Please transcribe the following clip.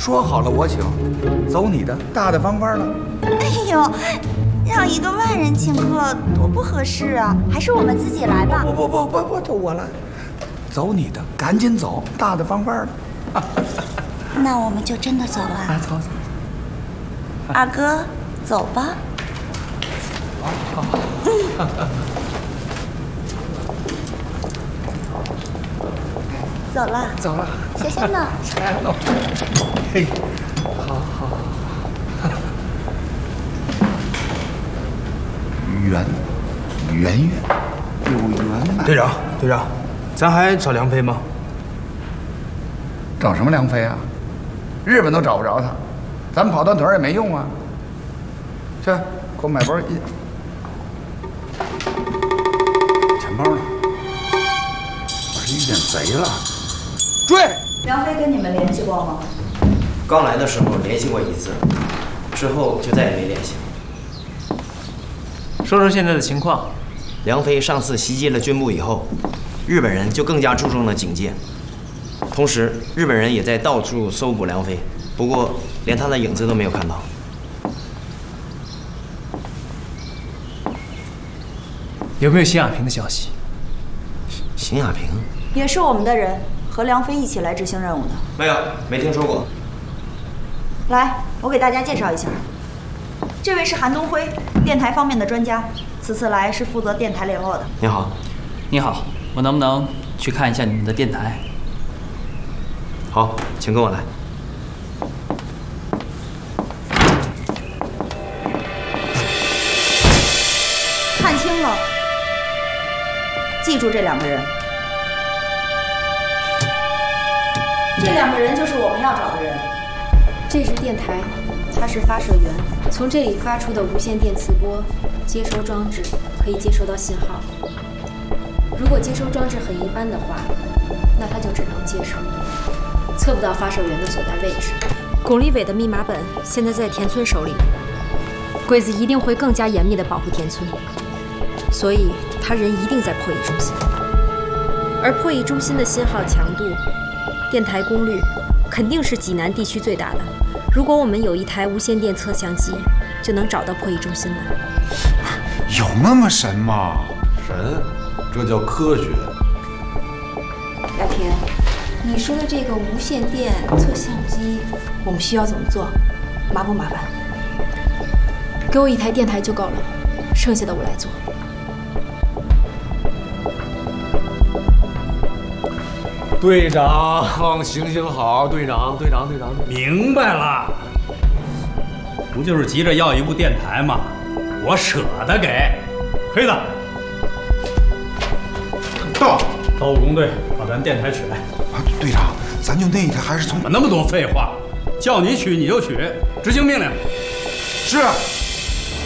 说好了我请，走你的，大大方方的。 哎呦，让一个外人请客多不合适啊！还是我们自己来吧。 不，就我来。走你的，赶紧走，大大方方的。 那我们就真的走了。 走。 二哥，走吧。 好。 走了。小仙呢？ 嘿，好。圆有缘呐。 队长，咱还找梁飞吗？ 找什么梁飞啊？日本都找不着他，咱们跑断腿也没用啊。去，给我买包烟。钱包呢？我是遇见贼了。追！ 梁飞跟你们联系过吗？ 刚来的时候联系过一次，之后就再也没联系。 说说现在的情况。 梁飞上次袭击了军部以后，日本人就更加注重了警戒，同时日本人也在到处搜捕梁飞，不过连他的影子都没有看到。 有没有邢亚平的消息？ 邢亚平也是我们的人，和梁飞一起来执行任务的。 没有，没听说过。 来，我给大家介绍一下，这位是韩东辉，电台方面的专家，此次来是负责电台联络的。 你好。 你好，我能不能去看一下你们的电台？ 好，请跟我来。 看清了，记住这两个人，这两个人就是我们要找的人。 这是电台，它是发射源，从这里发出的无线电磁波接收装置可以接收到信号。如果接收装置很一般的话，那它就只能接收，测不到发射源的所在位置。巩立伟的密码本现在在田村手里，鬼子一定会更加严密地保护田村，所以他人一定在破译中心。而破译中心的信号强度、电台功率肯定是济南地区最大的。如果我们有一台无线电测向机，就能找到破译中心了。 有那么神吗？ 神，这叫科学。 亚平，你说的这个无线电测向机，我们需要怎么做？麻不麻烦？给我一台电台就够了，剩下的我来做。 队长，行好，队长。 明白了，不就是急着要一部电台吗？我舍得给。黑子， 到武工队把咱电台取来。 队长，咱就那一台还是从…… 怎么那么多废话？叫你取你就取，执行命令。 是。